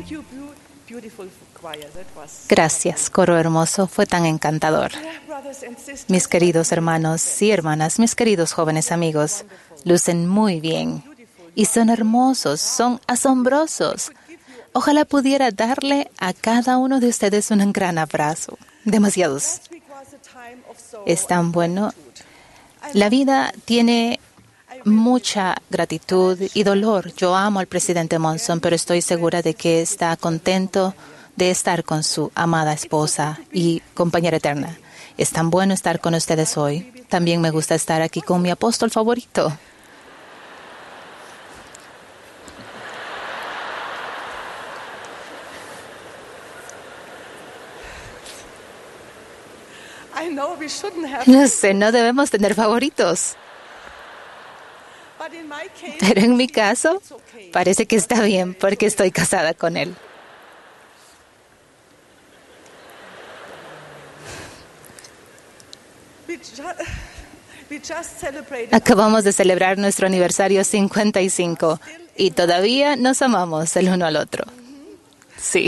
Gracias, coro hermoso, fue tan encantador. Mis queridos hermanos y hermanas, mis queridos jóvenes amigos, lucen muy bien y son hermosos, son asombrosos. Ojalá pudiera darle a cada uno de ustedes un gran abrazo. Demasiados. Es tan bueno. La vida tiene mucha gratitud y dolor. Yo amo al presidente Monson, pero estoy segura de que está contento de estar con su amada esposa y compañera eterna. Es tan bueno estar con ustedes hoy. También me gusta estar aquí con mi apóstol favorito. No sé, no debemos tener favoritos. Pero en mi caso, parece que está bien porque estoy casada con él. Acabamos de celebrar nuestro aniversario 55 y todavía nos amamos el uno al otro. Sí.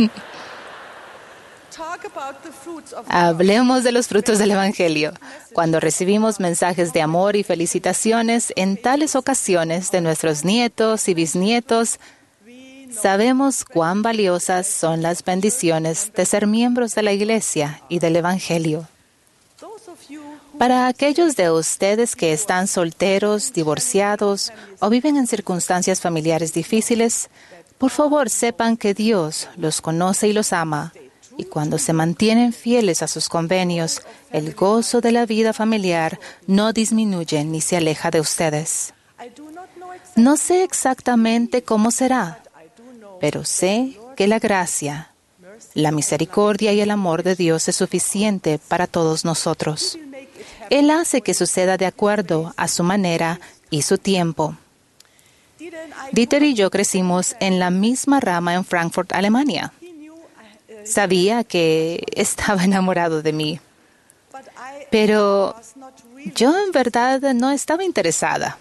Hablemos de los frutos del Evangelio. Cuando recibimos mensajes de amor y felicitaciones en tales ocasiones de nuestros nietos y bisnietos, sabemos cuán valiosas son las bendiciones de ser miembros de la Iglesia y del Evangelio. Para aquellos de ustedes que están solteros, divorciados o viven en circunstancias familiares difíciles, por favor sepan que Dios los conoce y los ama. Y cuando se mantienen fieles a sus convenios, el gozo de la vida familiar no disminuye ni se aleja de ustedes. No sé exactamente cómo será, pero sé que la gracia, la misericordia y el amor de Dios es suficiente para todos nosotros. Él hace que suceda de acuerdo a su manera y su tiempo. Dieter y yo crecimos en la misma rama en Frankfurt, Alemania. Sabía que estaba enamorado de mí, pero yo en verdad no estaba interesada.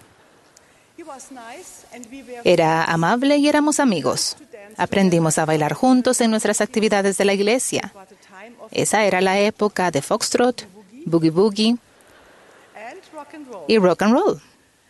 Era amable y éramos amigos. Aprendimos a bailar juntos en nuestras actividades de la iglesia. Esa era la época de Foxtrot, Boogie Boogie y Rock and Roll.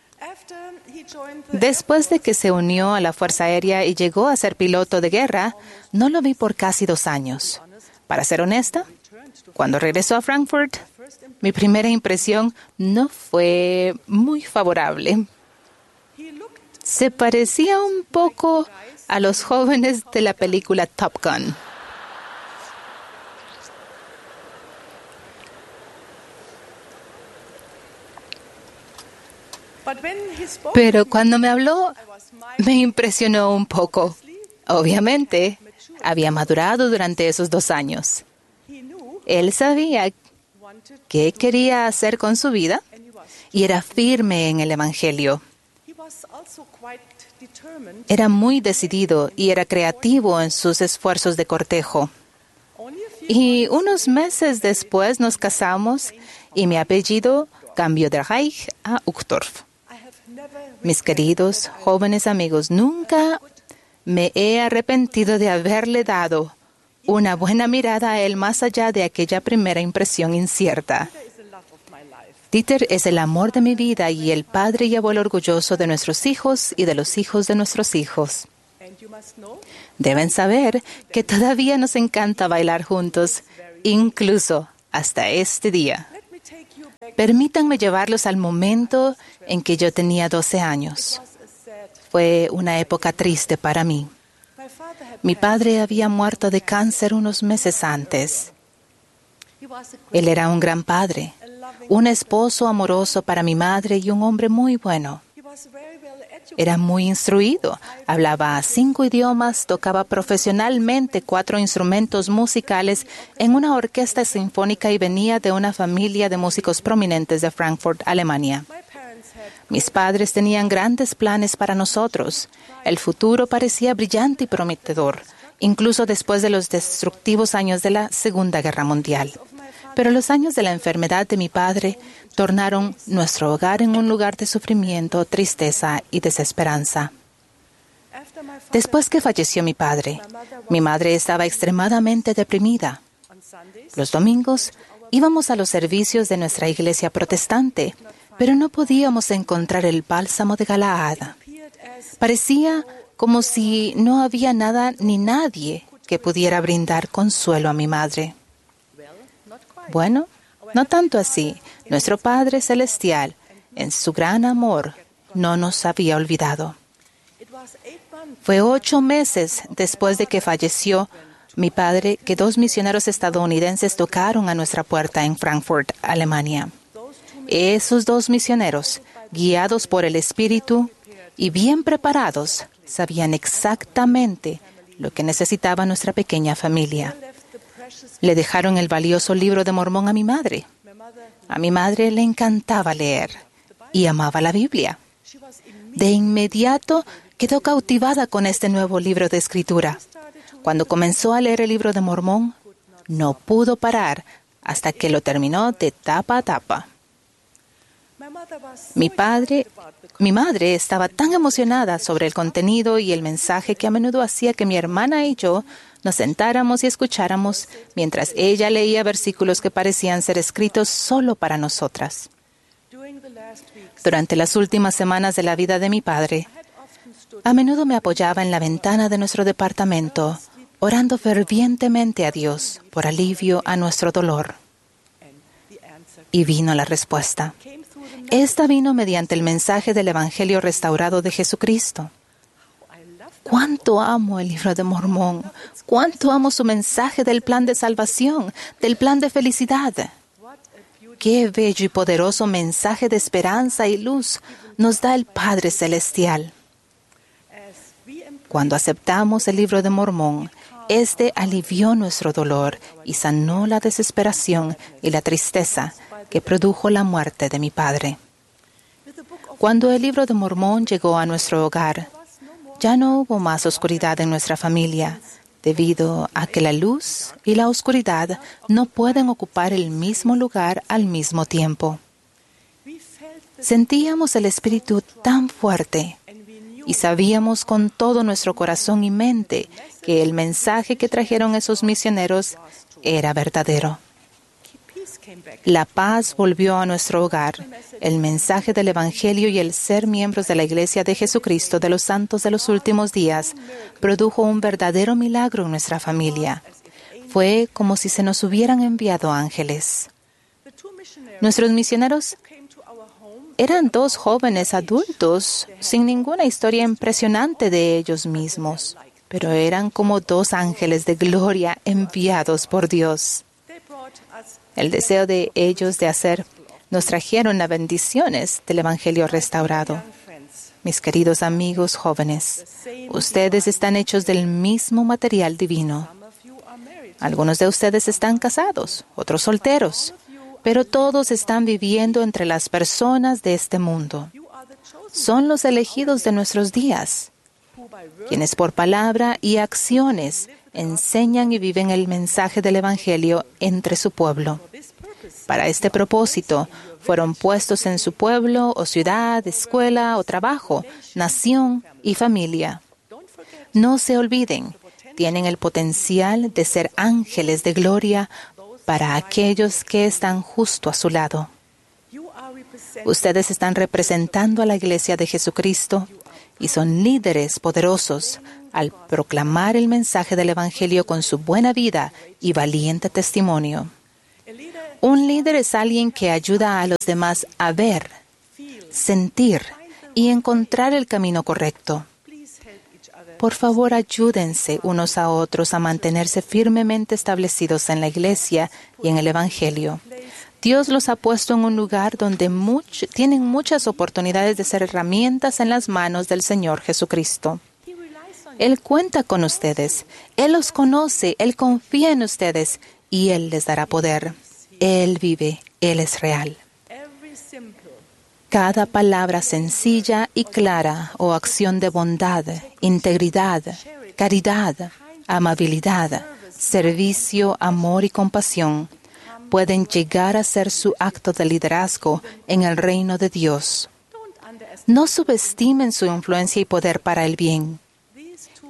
Después de que se unió a la Fuerza Aérea y llegó a ser piloto de guerra, no lo vi por casi 2 años. Para ser honesta, cuando regresó a Frankfurt, mi primera impresión no fue muy favorable. Se parecía un poco a los jóvenes de la película Top Gun. Pero cuando me habló, me impresionó un poco. Obviamente, había madurado durante esos 2 años. Él sabía qué quería hacer con su vida y era firme en el Evangelio. Era muy decidido y era creativo en sus esfuerzos de cortejo. Y unos meses después nos casamos y mi apellido cambió de Reich a Uchtdorf. Mis queridos jóvenes amigos, nunca me he arrepentido de haberle dado una buena mirada a él más allá de aquella primera impresión incierta. Dieter es el amor de mi vida y el padre y abuelo orgulloso de nuestros hijos y de los hijos de nuestros hijos. Deben saber que todavía nos encanta bailar juntos, incluso hasta este día. Permítanme llevarlos al momento en que yo tenía 12 años. Fue una época triste para mí. Mi padre había muerto de cáncer unos meses antes. Él era un gran padre, un esposo amoroso para mi madre y un hombre muy bueno. Era muy instruido, hablaba 5 idiomas, tocaba profesionalmente 4 instrumentos musicales en una orquesta sinfónica y venía de una familia de músicos prominentes de Frankfurt, Alemania. Mis padres tenían grandes planes para nosotros. El futuro parecía brillante y prometedor, incluso después de los destructivos años de la Segunda Guerra Mundial. Pero los años de la enfermedad de mi padre tornaron nuestro hogar en un lugar de sufrimiento, tristeza y desesperanza. Después que falleció mi padre, mi madre estaba extremadamente deprimida. Los domingos íbamos a los servicios de nuestra iglesia protestante, pero no podíamos encontrar el bálsamo de Galaad. Parecía como si no había nada ni nadie que pudiera brindar consuelo a mi madre. Bueno, no tanto así. Nuestro Padre Celestial, en su gran amor, no nos había olvidado. Fue 8 meses después de que falleció mi padre que 2 misioneros estadounidenses tocaron a nuestra puerta en Frankfurt, Alemania. Esos 2 misioneros, guiados por el Espíritu y bien preparados, sabían exactamente lo que necesitaba nuestra pequeña familia. Le dejaron el valioso libro de Mormón a mi madre. A mi madre le encantaba leer y amaba la Biblia. De inmediato quedó cautivada con este nuevo libro de escritura. Cuando comenzó a leer el libro de Mormón, no pudo parar hasta que lo terminó de tapa a tapa. Mi madre estaba tan emocionada sobre el contenido y el mensaje que a menudo hacía que mi hermana y yo nos sentáramos y escucháramos mientras ella leía versículos que parecían ser escritos solo para nosotras. Durante las últimas semanas de la vida de mi padre, a menudo me apoyaba en la ventana de nuestro departamento, orando fervientemente a Dios por alivio a nuestro dolor. Y vino la respuesta. Esta vino mediante el mensaje del Evangelio restaurado de Jesucristo. ¡Cuánto amo el libro de Mormón! ¡Cuánto amo su mensaje del plan de salvación, del plan de felicidad! ¡Qué bello y poderoso mensaje de esperanza y luz nos da el Padre Celestial! Cuando aceptamos el libro de Mormón, este alivió nuestro dolor y sanó la desesperación y la tristeza que produjo la muerte de mi padre. Cuando el libro de Mormón llegó a nuestro hogar, ya no hubo más oscuridad en nuestra familia, debido a que la luz y la oscuridad no pueden ocupar el mismo lugar al mismo tiempo. Sentíamos el Espíritu tan fuerte y sabíamos con todo nuestro corazón y mente que el mensaje que trajeron esos misioneros era verdadero. La paz volvió a nuestro hogar. El mensaje del Evangelio y el ser miembros de la Iglesia de Jesucristo de los Santos de los Últimos Días produjo un verdadero milagro en nuestra familia. Fue como si se nos hubieran enviado ángeles. Nuestros misioneros eran 2 jóvenes adultos sin ninguna historia impresionante de ellos mismos, pero eran como 2 ángeles de gloria enviados por Dios. El deseo de ellos de hacer nos trajeron las bendiciones del Evangelio restaurado. Mis queridos amigos jóvenes, ustedes están hechos del mismo material divino. Algunos de ustedes están casados, otros solteros, pero todos están viviendo entre las personas de este mundo. Son los elegidos de nuestros días, quienes por palabra y acciones enseñan y viven el mensaje del Evangelio entre su pueblo. Para este propósito, fueron puestos en su pueblo o ciudad, escuela o trabajo, nación y familia. No se olviden, tienen el potencial de ser ángeles de gloria para aquellos que están justo a su lado. Ustedes están representando a la Iglesia de Jesucristo y son líderes poderosos al proclamar el mensaje del Evangelio con su buena vida y valiente testimonio. Un líder es alguien que ayuda a los demás a ver, sentir y encontrar el camino correcto. Por favor, ayúdense unos a otros a mantenerse firmemente establecidos en la Iglesia y en el Evangelio. Dios los ha puesto en un lugar donde tienen muchas oportunidades de ser herramientas en las manos del Señor Jesucristo. Él cuenta con ustedes, Él los conoce, Él confía en ustedes y Él les dará poder. Él vive, Él es real. Cada palabra sencilla y clara o acción de bondad, integridad, caridad, amabilidad, servicio, amor y compasión pueden llegar a ser su acto de liderazgo en el reino de Dios. No subestimen su influencia y poder para el bien.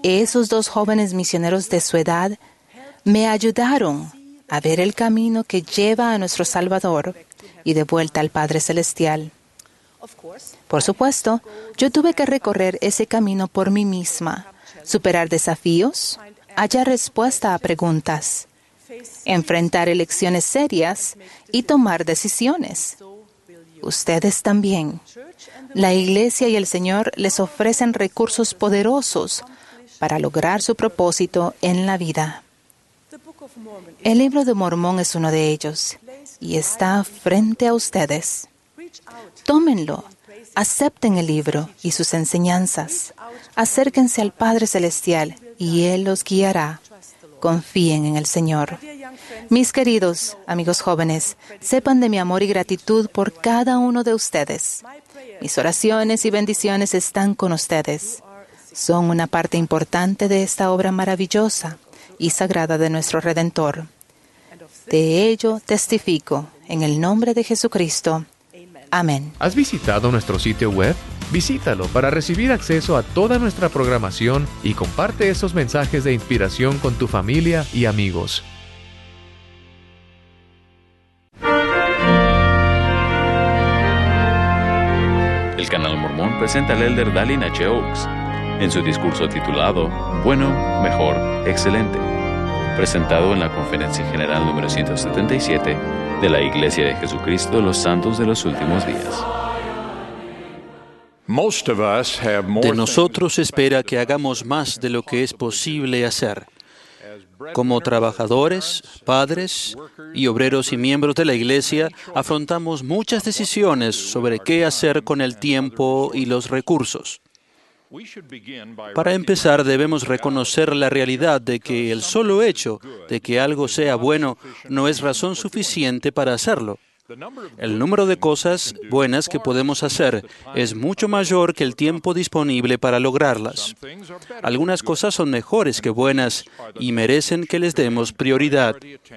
Esos 2 jóvenes misioneros de su edad me ayudaron a ver el camino que lleva a nuestro Salvador y de vuelta al Padre Celestial. Por supuesto, yo tuve que recorrer ese camino por mí misma, superar desafíos, hallar respuesta a preguntas, enfrentar elecciones serias y tomar decisiones. Ustedes también. La Iglesia y el Señor les ofrecen recursos poderosos para lograr su propósito en la vida. El libro de Mormón es uno de ellos y está frente a ustedes. Tómenlo, acepten el libro y sus enseñanzas. Acérquense al Padre Celestial y Él los guiará. Confíen en el Señor. Mis queridos amigos jóvenes, sepan de mi amor y gratitud por cada uno de ustedes. Mis oraciones y bendiciones están con ustedes. Son una parte importante de esta obra maravillosa y sagrada de nuestro Redentor. De ello testifico en el nombre de Jesucristo. Amén. ¿Has visitado nuestro sitio web? Visítalo para recibir acceso a toda nuestra programación y comparte esos mensajes de inspiración con tu familia y amigos. El Canal Mormón presenta al elder Dallin H. Oaks en su discurso titulado Bueno, Mejor, Excelente, presentado en la Conferencia General número 177 de la Iglesia de Jesucristo de los Santos de los Últimos Días. De nosotros se espera que hagamos más de lo que es posible hacer. Como trabajadores, padres y obreros y miembros de la Iglesia, afrontamos muchas decisiones sobre qué hacer con el tiempo y los recursos. Para empezar, debemos reconocer la realidad de que el solo hecho de que algo sea bueno no es razón suficiente para hacerlo. El número de cosas buenas que podemos hacer es mucho mayor que el tiempo disponible para lograrlas. Algunas cosas son mejores que buenas y merecen que les demos prioridad.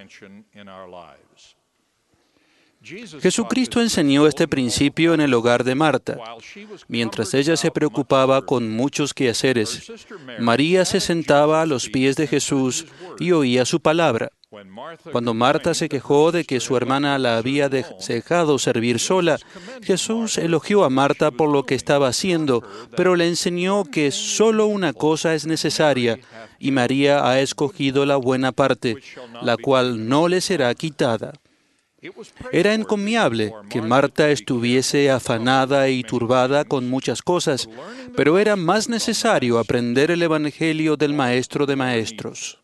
Jesucristo enseñó este principio en el hogar de Marta. Mientras ella se preocupaba con muchos quehaceres, María se sentaba a los pies de Jesús y oía su palabra. Cuando Marta se quejó de que su hermana la había dejado servir sola, Jesús elogió a Marta por lo que estaba haciendo, pero le enseñó que solo una cosa es necesaria, y María ha escogido la buena parte, la cual no le será quitada. Era encomiable que Marta estuviese afanada y turbada con muchas cosas, pero era más necesario aprender el Evangelio del Maestro de Maestros.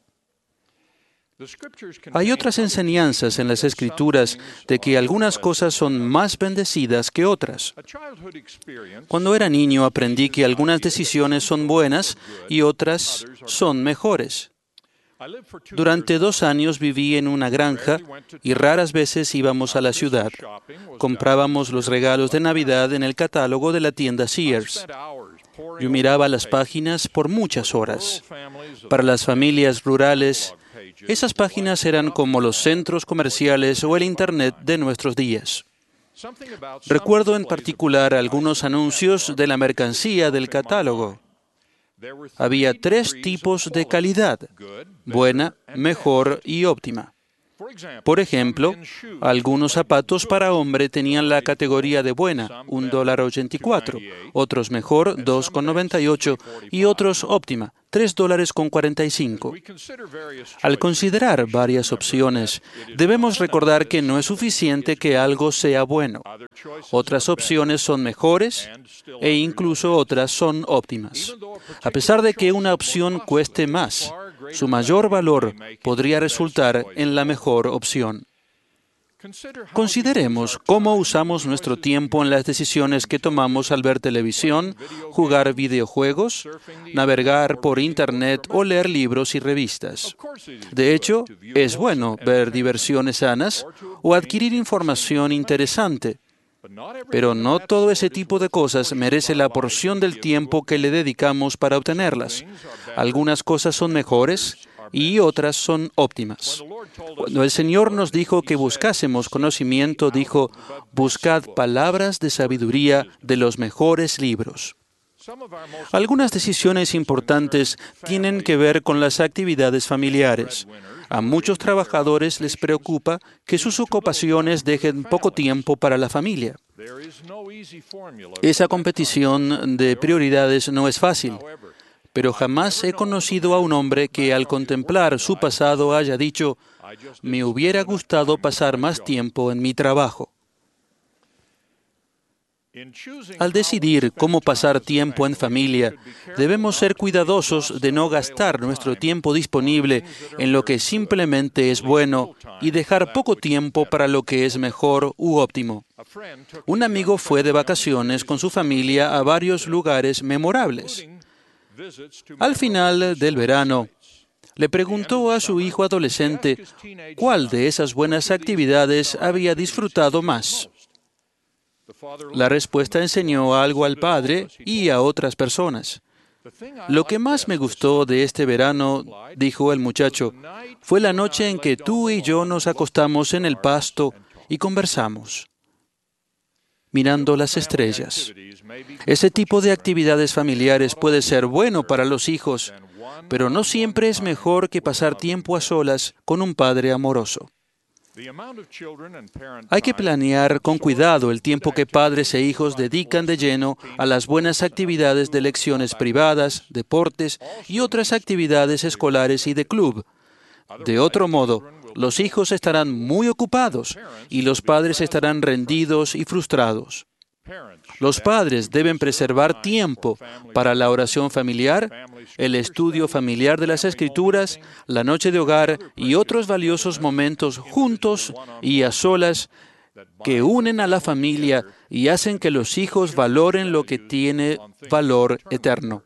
Hay otras enseñanzas en las Escrituras de que algunas cosas son más bendecidas que otras. Cuando era niño aprendí que algunas decisiones son buenas y otras son mejores. Durante 2 años viví en una granja y raras veces íbamos a la ciudad. Comprábamos los regalos de Navidad en el catálogo de la tienda Sears. Yo miraba las páginas por muchas horas. Para las familias rurales, esas páginas eran como los centros comerciales o el Internet de nuestros días. Recuerdo en particular algunos anuncios de la mercancía del catálogo. Había 3 tipos de calidad: buena, mejor y óptima. Por ejemplo, algunos zapatos para hombre tenían la categoría de buena, $1.84, otros mejor, $2.98, y otros óptima, $3.45. Al considerar varias opciones, debemos recordar que no es suficiente que algo sea bueno. Otras opciones son mejores e incluso otras son óptimas. A pesar de que una opción cueste más, su mayor valor podría resultar en la mejor opción. Consideremos cómo usamos nuestro tiempo en las decisiones que tomamos al ver televisión, jugar videojuegos, navegar por Internet o leer libros y revistas. De hecho, es bueno ver diversiones sanas o adquirir información interesante. Pero no todo ese tipo de cosas merece la porción del tiempo que le dedicamos para obtenerlas. Algunas cosas son mejores y otras son óptimas. Cuando el Señor nos dijo que buscásemos conocimiento, dijo: buscad palabras de sabiduría de los mejores libros. Algunas decisiones importantes tienen que ver con las actividades familiares. A muchos trabajadores les preocupa que sus ocupaciones dejen poco tiempo para la familia. Esa competición de prioridades no es fácil, pero jamás he conocido a un hombre que al contemplar su pasado haya dicho: me hubiera gustado pasar más tiempo en mi trabajo. Al decidir cómo pasar tiempo en familia, debemos ser cuidadosos de no gastar nuestro tiempo disponible en lo que simplemente es bueno y dejar poco tiempo para lo que es mejor u óptimo. Un amigo fue de vacaciones con su familia a varios lugares memorables. Al final del verano, le preguntó a su hijo adolescente cuál de esas buenas actividades había disfrutado más. La respuesta enseñó algo al padre y a otras personas. Lo que más me gustó de este verano, dijo el muchacho, fue la noche en que tú y yo nos acostamos en el pasto y conversamos, mirando las estrellas. Ese tipo de actividades familiares puede ser bueno para los hijos, pero no siempre es mejor que pasar tiempo a solas con un padre amoroso. Hay que planear con cuidado el tiempo que padres e hijos dedican de lleno a las buenas actividades de lecciones privadas, deportes y otras actividades escolares y de club. De otro modo, los hijos estarán muy ocupados y los padres estarán rendidos y frustrados. Los padres deben preservar tiempo para la oración familiar, el estudio familiar de las Escrituras, la noche de hogar y otros valiosos momentos juntos y a solas que unen a la familia y hacen que los hijos valoren lo que tiene valor eterno.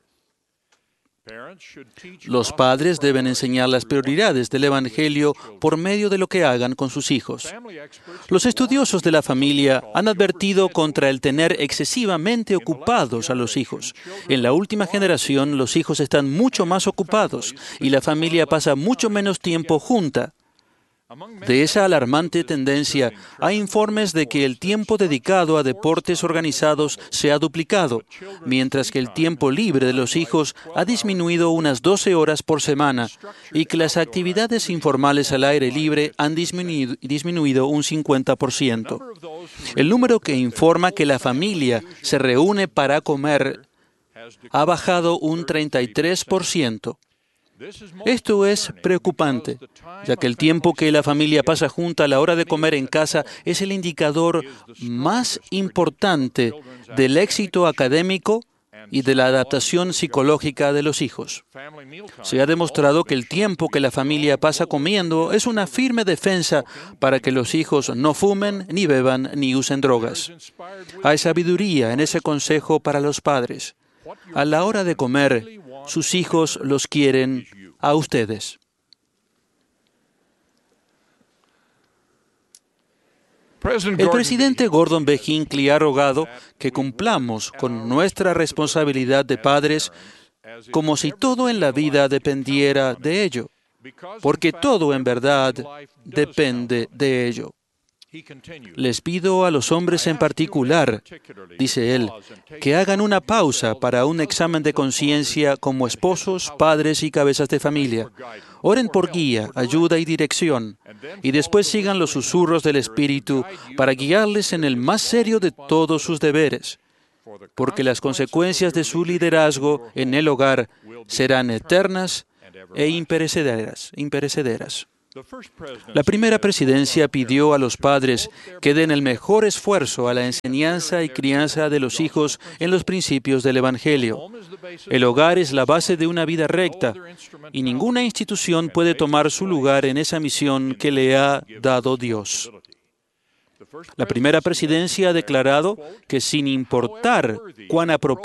Los padres deben enseñar las prioridades del Evangelio por medio de lo que hagan con sus hijos. Los estudiosos de la familia han advertido contra el tener excesivamente ocupados a los hijos. En la última generación, los hijos están mucho más ocupados y la familia pasa mucho menos tiempo junta. De esa alarmante tendencia, hay informes de que el tiempo dedicado a deportes organizados se ha duplicado, mientras que el tiempo libre de los hijos ha disminuido unas 12 horas por semana y que las actividades informales al aire libre han disminuido un 50%. El número que informa que la familia se reúne para comer ha bajado un 33%. Esto es preocupante, ya que el tiempo que la familia pasa junta a la hora de comer en casa es el indicador más importante del éxito académico y de la adaptación psicológica de los hijos. Se ha demostrado que el tiempo que la familia pasa comiendo es una firme defensa para que los hijos no fumen, ni beban, ni usen drogas. Hay sabiduría en ese consejo para los padres. A la hora de comer, sus hijos los quieren a ustedes. El presidente Gordon B. Hinckley ha rogado que cumplamos con nuestra responsabilidad de padres como si todo en la vida dependiera de ello, porque todo en verdad depende de ello. Les pido a los hombres en particular, dice él, que hagan una pausa para un examen de conciencia como esposos, padres y cabezas de familia. Oren por guía, ayuda y dirección, y después sigan los susurros del Espíritu para guiarles en el más serio de todos sus deberes, porque las consecuencias de su liderazgo en el hogar serán eternas e imperecederas. La primera presidencia pidió a los padres que den el mejor esfuerzo a la enseñanza y crianza de los hijos en los principios del Evangelio. El hogar es la base de una vida recta y ninguna institución puede tomar su lugar en esa misión que le ha dado Dios. La primera presidencia ha declarado que sin importar cuán apropiado